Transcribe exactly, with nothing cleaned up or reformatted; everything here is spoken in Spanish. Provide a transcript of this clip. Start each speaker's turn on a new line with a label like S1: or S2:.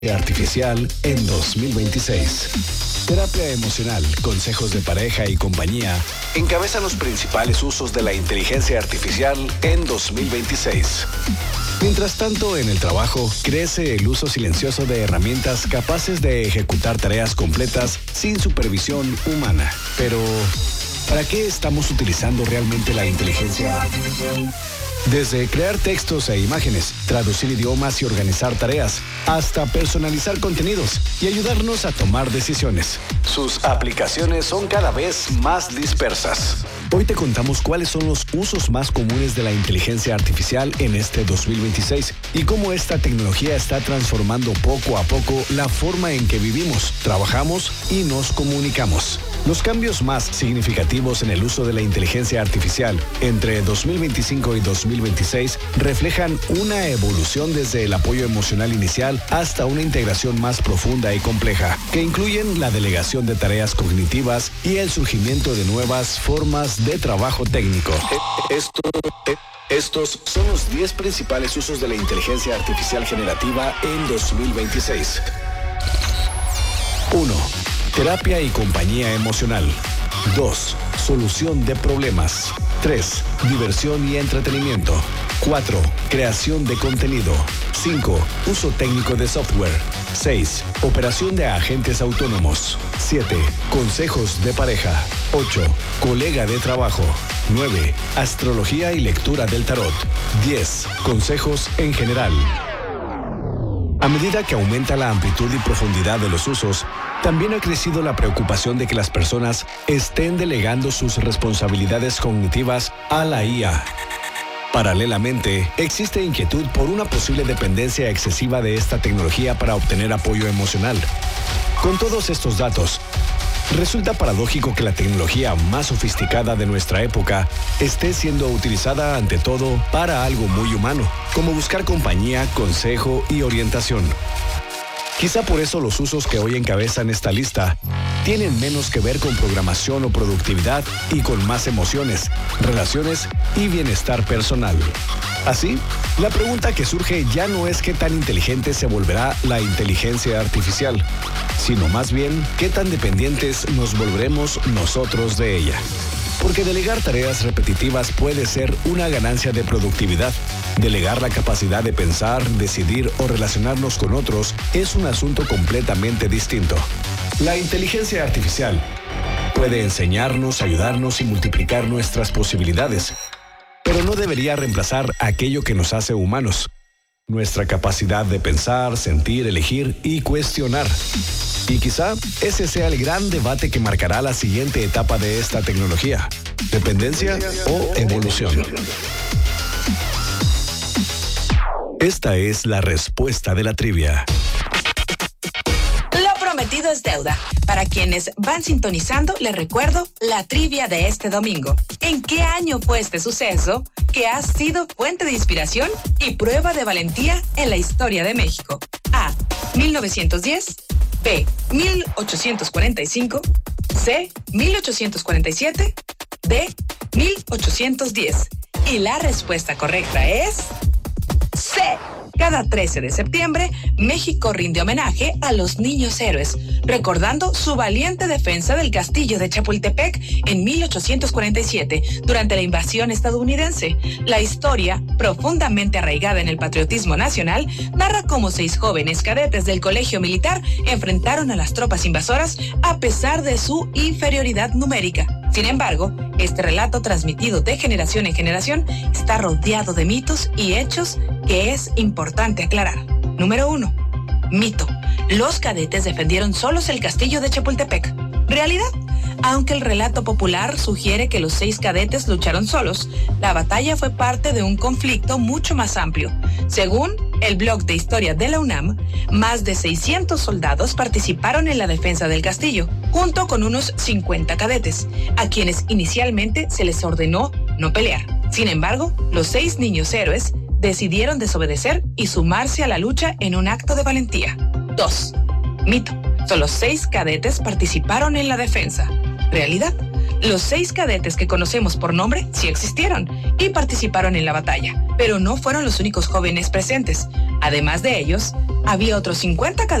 S1: Artificial en dos mil veintiséis. Terapia emocional, consejos de pareja y compañía encabezan los principales usos de la inteligencia artificial en dos mil veintiséis. Mientras tanto, en el trabajo, crece el uso silencioso de herramientas capaces de ejecutar tareas completas sin supervisión humana. Pero, ¿para qué estamos utilizando realmente la inteligencia artificial? Desde crear textos e imágenes, traducir idiomas y organizar tareas, hasta personalizar contenidos y ayudarnos a tomar decisiones. Sus aplicaciones son cada vez más dispersas. Hoy te contamos cuáles son los usos más comunes de la inteligencia artificial en este dos mil veintiséis y cómo esta tecnología está transformando poco a poco la forma en que vivimos, trabajamos y nos comunicamos. Los cambios más significativos en el uso de la inteligencia artificial entre dos mil veinticinco y dos mil veintiséis reflejan una evolución desde el apoyo emocional inicial hasta una integración más profunda y compleja, que incluyen la delegación de tareas cognitivas y el surgimiento de nuevas formas de trabajo técnico. Esto, estos son los diez principales usos de la inteligencia artificial generativa en dos mil veintiséis. uno. Terapia y compañía emocional. dos. Solución de problemas. tres. Diversión y entretenimiento. cuatro. Creación de contenido. cinco. Uso técnico de software. seis. Operación de agentes autónomos. siete. Consejos de pareja. ocho. Colega de trabajo. nueve. Astrología y lectura del tarot. diez. Consejos en general. A medida que aumenta la amplitud y profundidad de los usos, también ha crecido la preocupación de que las personas estén delegando sus responsabilidades cognitivas a la I A. Paralelamente, existe inquietud por una posible dependencia excesiva de esta tecnología para obtener apoyo emocional. Con todos estos datos, resulta paradójico que la tecnología más sofisticada de nuestra época esté siendo utilizada ante todo para algo muy humano, como buscar compañía, consejo y orientación. Quizá por eso los usos que hoy encabezan esta lista tienen menos que ver con programación o productividad y con más emociones, relaciones y bienestar personal. Así, la pregunta que surge ya no es qué tan inteligente se volverá la inteligencia artificial, sino más bien qué tan dependientes nos volveremos nosotros de ella. Porque delegar tareas repetitivas puede ser una ganancia de productividad. Delegar la capacidad de pensar, decidir o relacionarnos con otros es un asunto completamente distinto. La inteligencia artificial puede enseñarnos, ayudarnos y multiplicar nuestras posibilidades, pero no debería reemplazar aquello que nos hace humanos: nuestra capacidad de pensar, sentir, elegir y cuestionar. Y quizá ese sea el gran debate que marcará la siguiente etapa de esta tecnología: dependencia o evolución. Esta es la respuesta de la trivia.
S2: Lo prometido es deuda. Para quienes van sintonizando, les recuerdo la trivia de este domingo. ¿En qué año fue este suceso que ha sido fuente de inspiración y prueba de valentía en la historia de México? A. mil novecientos diez. B. mil ochocientos cuarenta y cinco. C. mil ochocientos cuarenta y siete. D. mil ochocientos diez. Y la respuesta correcta es C. Cada trece de septiembre, México rinde homenaje a los niños héroes, recordando su valiente defensa del castillo de Chapultepec en mil ochocientos cuarenta y siete, durante la invasión estadounidense. La historia, profundamente arraigada en el patriotismo nacional, narra cómo seis jóvenes cadetes del colegio militar enfrentaron a las tropas invasoras a pesar de su inferioridad numérica. Sin embargo, este relato, transmitido de generación en generación, está rodeado de mitos y hechos que es importante aclarar. Número uno. Mito. Los cadetes defendieron solos el castillo de Chapultepec. Realidad. Aunque el relato popular sugiere que los seis cadetes lucharon solos, la batalla fue parte de un conflicto mucho más amplio. Según el blog de historia de la UNAM, más de seiscientos soldados participaron en la defensa del castillo, junto con unos cincuenta cadetes, a quienes inicialmente se les ordenó no pelear. Sin embargo, los seis niños héroes decidieron desobedecer y sumarse a la lucha en un acto de valentía. dos. Mito. Solo seis cadetes participaron en la defensa. Realidad. Los seis cadetes que conocemos por nombre sí existieron y participaron en la batalla, pero no fueron los únicos jóvenes presentes. Además de ellos, Había otros cincuenta